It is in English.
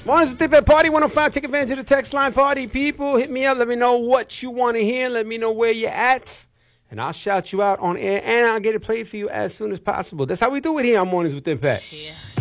Mornings with Dip at Party 105. Take advantage of the text line. Party people, hit me up. Let me know what you want to hear. Let me know where you're at. And I'll shout you out on air, and I'll get it played for you as soon as possible. That's how we do it here on Mornings with Impact. Yeah.